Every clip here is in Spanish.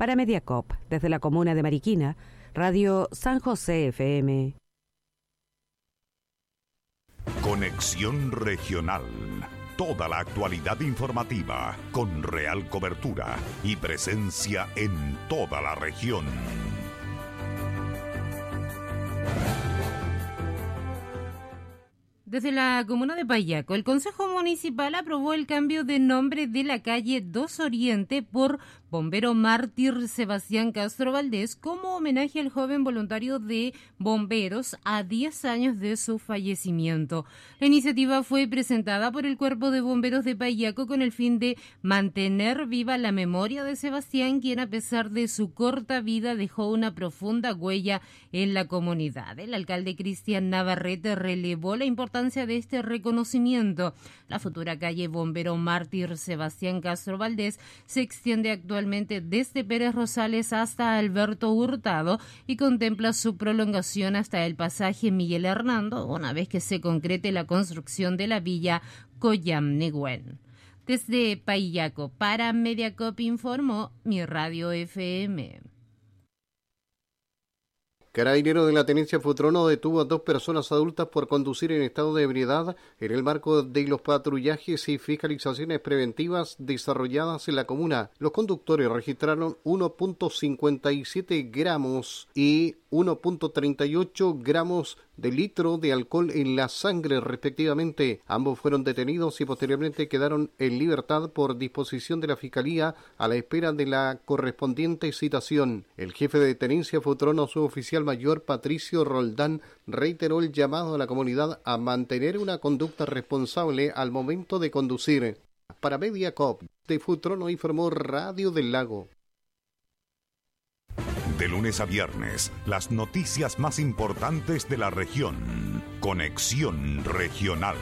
Para Mediacop, desde la comuna de Mariquina, Radio San José FM. Conexión Regional. Toda la actualidad informativa con real cobertura y presencia en toda la región. Desde la comuna de Payaco, el Consejo Municipal aprobó el cambio de nombre de la calle 2 Oriente por Bombero Mártir Sebastián Castro Valdés como homenaje al joven voluntario de bomberos a 10 años de su fallecimiento. La iniciativa fue presentada por el Cuerpo de Bomberos de Payaco con el fin de mantener viva la memoria de Sebastián, quien a pesar de su corta vida dejó una profunda huella en la comunidad. El alcalde Cristian Navarrete relevó la importancia de este reconocimiento. La futura calle Bombero Mártir Sebastián Castro Valdés se extiende actualmente desde Pérez Rosales hasta Alberto Hurtado y contempla su prolongación hasta el pasaje Miguel Hernando, una vez que se concrete la construcción de la villa Coyamnegüen. Desde Payaco, para Mediacop, informó Mi Radio FM. Carabineros de la Tenencia Futrono detuvo a 2 personas adultas por conducir en estado de ebriedad en el marco de los patrullajes y fiscalizaciones preventivas desarrolladas en la comuna. Los conductores registraron 1.57 gramos y 1.38 gramos de litro de alcohol en la sangre respectivamente. Ambos fueron detenidos y posteriormente quedaron en libertad por disposición de la Fiscalía a la espera de la correspondiente citación. El jefe de Tenencia Futrono, suboficial mayor Patricio Roldán, reiteró el llamado a la comunidad a mantener una conducta responsable al momento de conducir. Para Mediacop, de Futrono informó Radio del Lago. De lunes a viernes, las noticias más importantes de la región. Conexión Regional.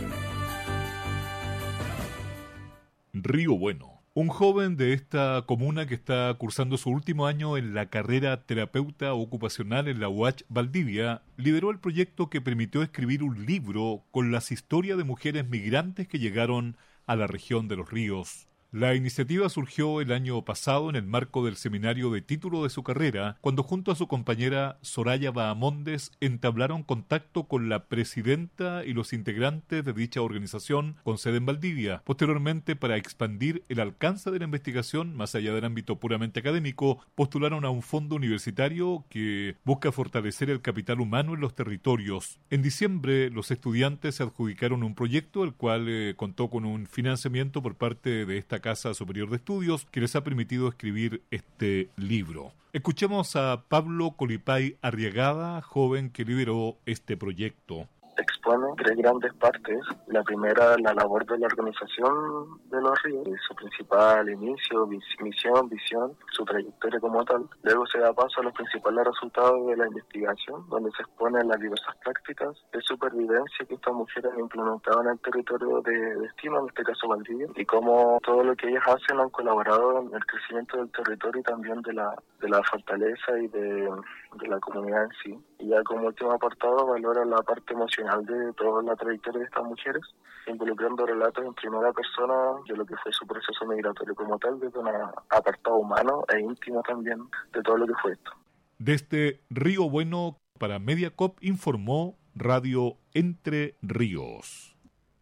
Río Bueno. Un joven de esta comuna que está cursando su último año en la carrera terapeuta ocupacional en la UACH Valdivia lideró el proyecto que permitió escribir un libro con las historias de mujeres migrantes que llegaron a la región de los ríos. La iniciativa surgió el año pasado en el marco del seminario de título de su carrera, cuando junto a su compañera Soraya Bahamondes entablaron contacto con la presidenta y los integrantes de dicha organización con sede en Valdivia. Posteriormente, para expandir el alcance de la investigación más allá del ámbito puramente académico, postularon a un fondo universitario que busca fortalecer el capital humano en los territorios. En diciembre, los estudiantes se adjudicaron un proyecto, el cual contó con un financiamiento por parte de esta Casa Superior de Estudios, que les ha permitido escribir este libro. Escuchemos a Pablo Colipay Arriagada, joven que lideró este proyecto. Expone 3 grandes partes. La primera, la labor de la organización de los ríos, su principal inicio, misión, visión, su trayectoria como tal. Luego se da paso a los principales resultados de la investigación, donde se exponen las diversas prácticas de supervivencia que estas mujeres han implementado en el territorio de destino, en este caso Valdivia, y cómo todo lo que ellas hacen han colaborado en el crecimiento del territorio y también de la fortaleza y de la comunidad en sí. Y ya como último apartado valora la parte emocional de toda la trayectoria de estas mujeres, involucrando relatos en primera persona de lo que fue su proceso migratorio como tal, desde un apartado humano e íntimo también de todo lo que fue esto. Desde Río Bueno, para Mediacop, informó Radio Entre Ríos.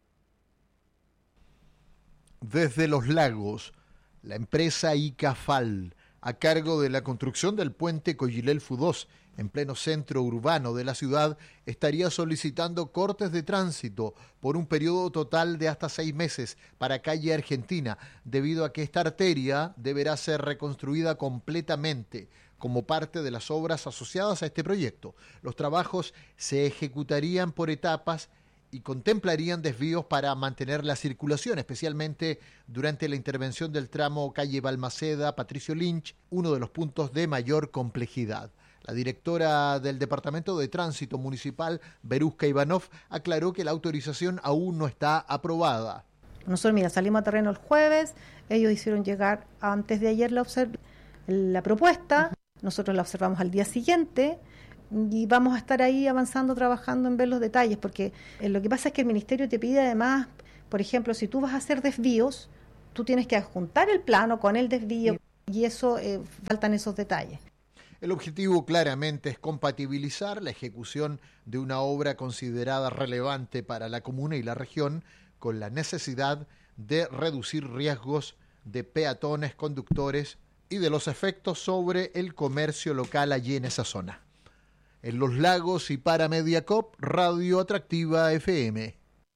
Desde Los Lagos, la empresa Icafal, a cargo de la construcción del puente Coyilel-Fudós, en pleno centro urbano de la ciudad, estaría solicitando cortes de tránsito por un periodo total de hasta 6 meses para calle Argentina, debido a que esta arteria deberá ser reconstruida completamente como parte de las obras asociadas a este proyecto. Los trabajos se ejecutarían por etapas y contemplarían desvíos para mantener la circulación, especialmente durante la intervención del tramo calle Balmaceda, Patricio Lynch, uno de los puntos de mayor complejidad. La directora del Departamento de Tránsito Municipal, Beruska Ivanov, aclaró que la autorización aún no está aprobada. Nosotros, salimos a terreno el jueves, ellos hicieron llegar antes de ayer la propuesta, nosotros la observamos al día siguiente, y vamos a estar ahí avanzando, trabajando en ver los detalles, porque lo que pasa es que el Ministerio te pide además, por ejemplo, si tú vas a hacer desvíos, tú tienes que adjuntar el plano con el desvío. y eso faltan esos detalles. El objetivo claramente es compatibilizar la ejecución de una obra considerada relevante para la comuna y la región con la necesidad de reducir riesgos de peatones, conductores y de los efectos sobre el comercio local allí en esa zona. En Los Lagos y para Mediacoop, Radio Atractiva FM.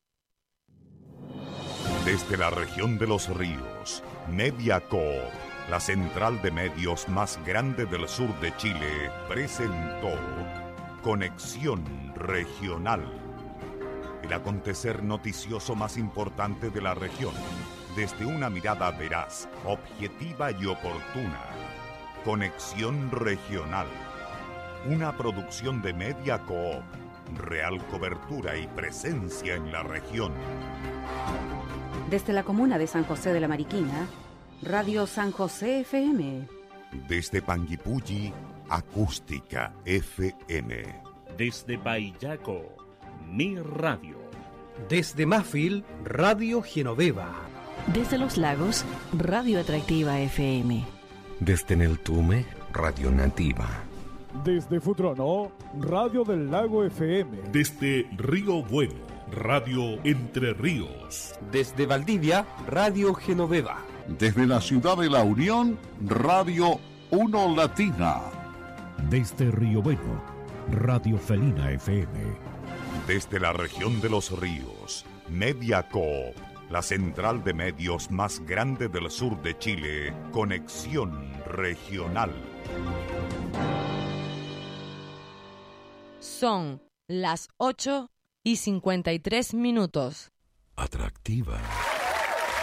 Desde la región de los ríos, Mediacoop, la central de medios más grande del sur de Chile, presentó Conexión Regional, el acontecer noticioso más importante de la región, desde una mirada veraz, objetiva y oportuna. Conexión Regional, una producción de Mediacoop, real cobertura y presencia en la región. Desde la comuna de San José de la Mariquina, Radio San José FM. Desde Panguipulli, Acústica FM. Desde Payaco, Mi Radio. Desde Mafil, Radio Genoveva. Desde Los Lagos, Radio Atractiva FM. Desde Neltume, Radio Nativa. Desde Futrono, Radio del Lago FM. Desde Río Bueno, Radio Entre Ríos. Desde Valdivia, Radio Genoveva. Desde la ciudad de La Unión, Radio Uno Latina. Desde Río Bueno, Radio Felina FM. Desde la región de los ríos, Mediacoop, la central de medios más grande del sur de Chile, Conexión Regional. Son las 8:53. Atractiva.